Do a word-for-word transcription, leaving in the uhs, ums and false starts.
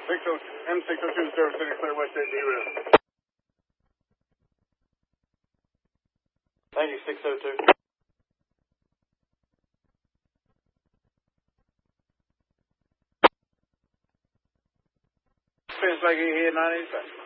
M six oh two service center, clear west end, D-Rail. Thank you, six oh two. Feels like you're here, nine eighty-five.